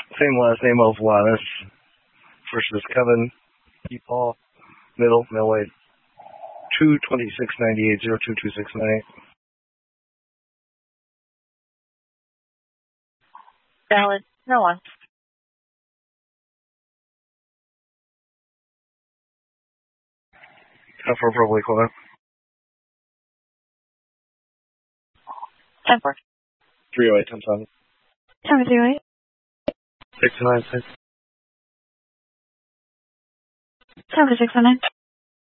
Same last name of Juanes. First is Kevin. E. Paul. Middle, Millway. 22698022698. Valid. No one. For probably equivalent. 10-4. 308, 10-7. 7-3-8. 6-9, 6. 7-6-9.